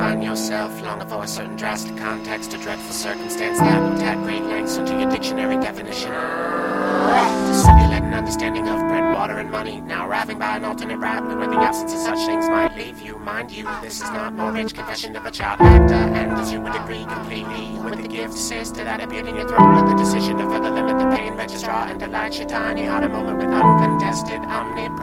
find yourself longing for a certain drastic context, a dreadful circumstance that will tag great lengths into your dictionary definition. To simulate an understanding of bread, water, and money, now arriving by an alternate route where the absence of such things might leave you. Mind you, this is not Mortgage Confession of a Child Actor, and as you would agree completely with the gift sister that appeared in your throat with the decision to further limit the pain registrar and delight your tiny heart a moment with uncontested omnipresence.